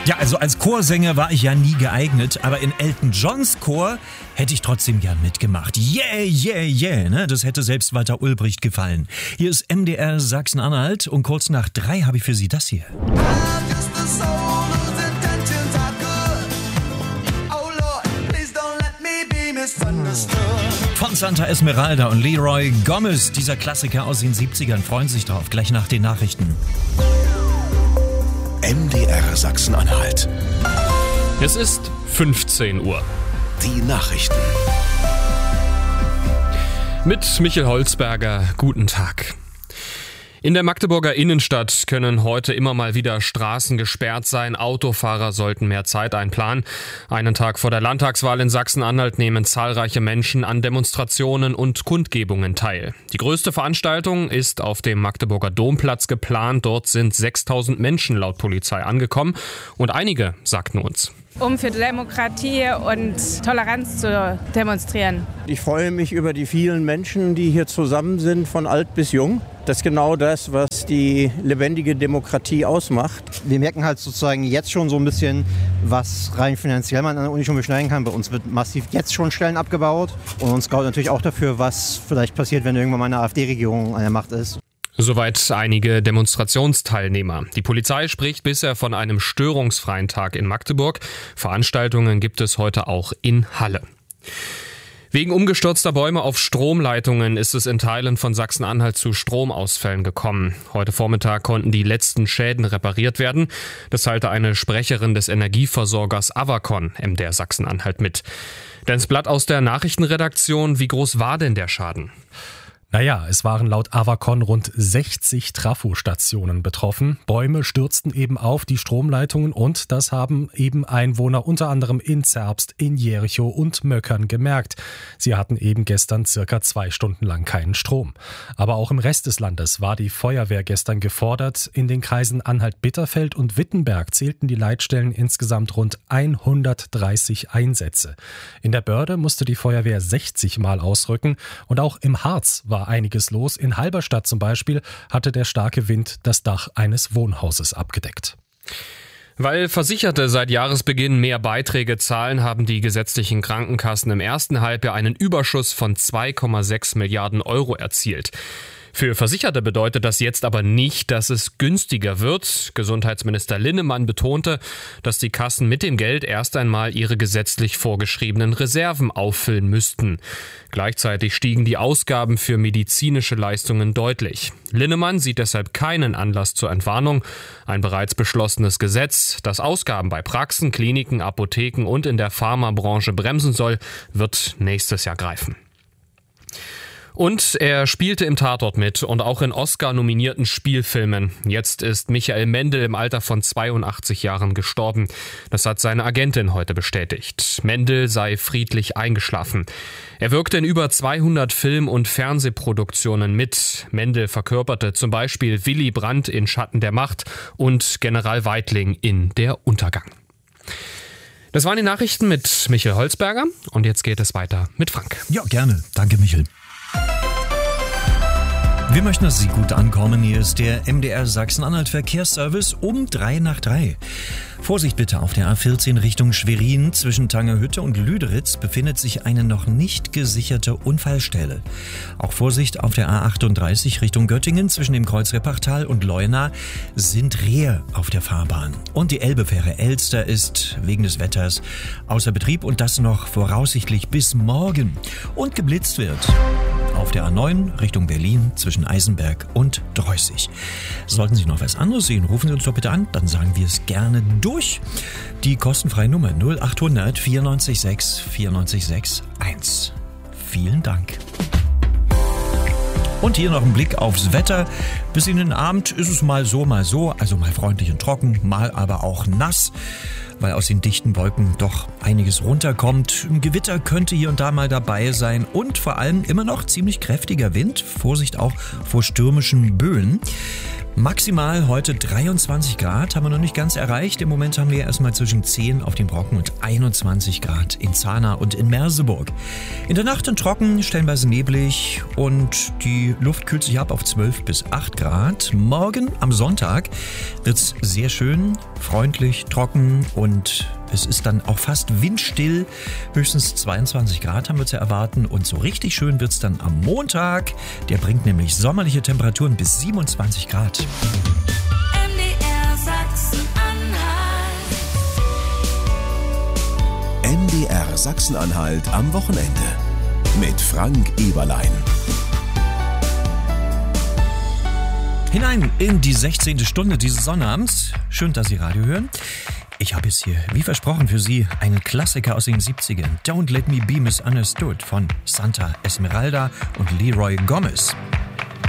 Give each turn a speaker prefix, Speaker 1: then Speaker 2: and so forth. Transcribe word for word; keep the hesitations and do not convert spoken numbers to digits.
Speaker 1: Ja, also als Chorsänger war ich ja nie geeignet, aber in Elton Johns Chor hätte ich trotzdem gern mitgemacht. Yeah, yeah, yeah, ne? Das hätte selbst Walter Ulbricht gefallen. Hier ist M D R Sachsen-Anhalt und kurz nach drei habe ich für Sie das hier. Von Santa Esmeralda und Leroy Gomez, dieser Klassiker aus den siebzigern, freuen sich drauf, gleich nach den Nachrichten.
Speaker 2: M D R Sachsen-Anhalt.
Speaker 3: Es ist fünfzehn Uhr.
Speaker 2: Die Nachrichten.
Speaker 3: Mit Michael Holzberger, guten Tag. In der Magdeburger Innenstadt können heute immer mal wieder Straßen gesperrt sein. Autofahrer sollten mehr Zeit einplanen. Einen Tag vor der Landtagswahl in Sachsen-Anhalt nehmen zahlreiche Menschen an Demonstrationen und Kundgebungen teil. Die größte Veranstaltung ist auf dem Magdeburger Domplatz geplant. Dort sind sechstausend Menschen laut Polizei angekommen. Und einige sagten uns:
Speaker 4: um für Demokratie und Toleranz zu demonstrieren.
Speaker 5: Ich freue mich über die vielen Menschen, die hier zusammen sind, von alt bis jung. Das ist genau das, was die lebendige Demokratie ausmacht.
Speaker 6: Wir merken halt sozusagen jetzt schon so ein bisschen, was rein finanziell man an der Uni schon beschneiden kann. Bei uns wird massiv jetzt schon Stellen abgebaut und uns graut natürlich auch dafür, was vielleicht passiert, wenn irgendwann mal eine AfD-Regierung an der Macht ist.
Speaker 3: Soweit einige Demonstrationsteilnehmer. Die Polizei spricht bisher von einem störungsfreien Tag in Magdeburg. Veranstaltungen gibt es heute auch in Halle. Wegen umgestürzter Bäume auf Stromleitungen ist es in Teilen von Sachsen-Anhalt zu Stromausfällen gekommen. Heute Vormittag konnten die letzten Schäden repariert werden. Das teilte eine Sprecherin des Energieversorgers Avacon M D R Sachsen-Anhalt mit. Dennis Blatt aus der Nachrichtenredaktion, wie groß war denn der Schaden?
Speaker 7: Naja, es waren laut Avacon rund sechzig Trafostationen betroffen. Bäume stürzten eben auf die Stromleitungen und das haben eben Einwohner unter anderem in Zerbst, in Jerichow und Möckern gemerkt. Sie hatten eben gestern circa zwei Stunden lang keinen Strom. Aber auch im Rest des Landes war die Feuerwehr gestern gefordert. In den Kreisen Anhalt-Bitterfeld und Wittenberg zählten die Leitstellen insgesamt rund hundertdreißig Einsätze. In der Börde musste die Feuerwehr sechzig Mal ausrücken und auch im Harz war einiges los. In Halberstadt zum Beispiel hatte der starke Wind das Dach eines Wohnhauses abgedeckt.
Speaker 3: Weil Versicherte seit Jahresbeginn mehr Beiträge zahlen, haben die gesetzlichen Krankenkassen im ersten Halbjahr einen Überschuss von zwei Komma sechs Milliarden Euro erzielt. Für Versicherte bedeutet das jetzt aber nicht, dass es günstiger wird. Gesundheitsminister Linnemann betonte, dass die Kassen mit dem Geld erst einmal ihre gesetzlich vorgeschriebenen Reserven auffüllen müssten. Gleichzeitig stiegen die Ausgaben für medizinische Leistungen deutlich. Linnemann sieht deshalb keinen Anlass zur Entwarnung. Ein bereits beschlossenes Gesetz, das Ausgaben bei Praxen, Kliniken, Apotheken und in der Pharmabranche bremsen soll, wird nächstes Jahr greifen. Und er spielte im Tatort mit und auch in Oscar-nominierten Spielfilmen. Jetzt ist Michael Mendel im Alter von zweiundachtzig Jahren gestorben. Das hat seine Agentin heute bestätigt. Mendel sei friedlich eingeschlafen. Er wirkte in über zweihundert Film- und Fernsehproduktionen mit. Mendel verkörperte zum Beispiel Willy Brandt in Schatten der Macht und General Weidling in Der Untergang. Das waren die Nachrichten mit Michael Holzberger und jetzt geht es weiter mit Frank.
Speaker 1: Ja, gerne. Danke, Michael. Wir möchten, dass Sie gut ankommen. Hier ist der M D R Sachsen-Anhalt Verkehrsservice um drei nach drei. Vorsicht bitte, auf der A vierzehn Richtung Schwerin zwischen Tangerhütte und Lüderitz befindet sich eine noch nicht gesicherte Unfallstelle. Auch Vorsicht auf der A achtunddreißig Richtung Göttingen zwischen dem Kreuz Reppachtal und Leuna sind Rehe auf der Fahrbahn. Und die Elbefähre Elster ist wegen des Wetters außer Betrieb und das noch voraussichtlich bis morgen. Und geblitzt wird auf der A neun Richtung Berlin zwischen Eisenberg und Dreußig. Sollten Sie noch was anderes sehen, rufen Sie uns doch bitte an, dann sagen wir es gerne durch. Die kostenfreie Nummer null achthundert vierundneunzig sechs vierundneunzig sechs eins. Vielen Dank. Und hier noch ein Blick aufs Wetter. Bis in den Abend ist es mal so, mal so, also mal freundlich und trocken, mal aber auch nass, weil aus den dichten Wolken doch einiges runterkommt. Ein Gewitter könnte hier und da mal dabei sein und vor allem immer noch ziemlich kräftiger Wind. Vorsicht auch vor stürmischen Böen. Maximal heute dreiundzwanzig Grad, haben wir noch nicht ganz erreicht. Im Moment haben wir erstmal zwischen zehn auf dem Brocken und einundzwanzig Grad in Zahna und in Merseburg. In der Nacht dann trocken, stellenweise neblig und die Luft kühlt sich ab auf zwölf bis acht Grad. Morgen am Sonntag wird's sehr schön, freundlich, trocken und es ist dann auch fast windstill. Höchstens zweiundzwanzig Grad haben wir zu erwarten. Und so richtig schön wird's dann am Montag. Der bringt nämlich sommerliche Temperaturen bis siebenundzwanzig Grad.
Speaker 8: M D R Sachsen-Anhalt.
Speaker 2: M D R Sachsen-Anhalt am Wochenende. Mit Frank Eberlein.
Speaker 1: Hinein in die sechzehnte Stunde dieses Sonnabends. Schön, dass Sie Radio hören. Ich habe jetzt hier, wie versprochen für Sie, einen Klassiker aus den siebzigern. Don't Let Me Be Misunderstood von Santa Esmeralda und Leroy Gomez.